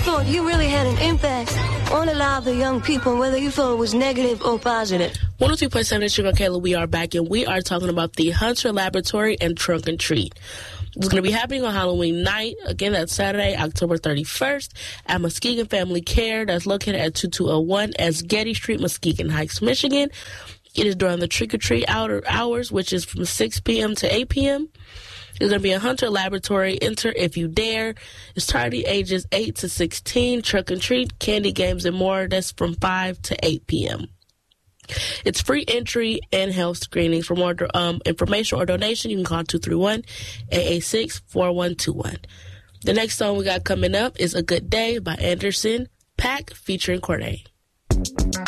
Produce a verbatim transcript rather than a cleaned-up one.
thought you really had an impact on a lot of the young people, whether you felt it was negative or positive. one oh three point seven Sugar Kayla, we are back, and we are talking about the Hunter Laboratory and Trunk and Treat. It's going to be happening on Halloween night. Again, that's Saturday, October thirty-first, at Muskegon Family Care. That's located at two two oh one S Getty Street, Muskegon Heights, Michigan. It is during the trick-or-treat outer hours, which is from six p.m. to eight p.m. There's going to be a Hunter Laboratory. Enter if you dare. It's targeting ages eight to sixteen. Trunk and treat, candy games, and more. That's from five to eight p.m. It's free entry and health screenings. For more um, information or donation, you can call two three one, eight eight six, four one two one. The next song we got coming up is A Good Day by Anderson .Paak featuring Cordae.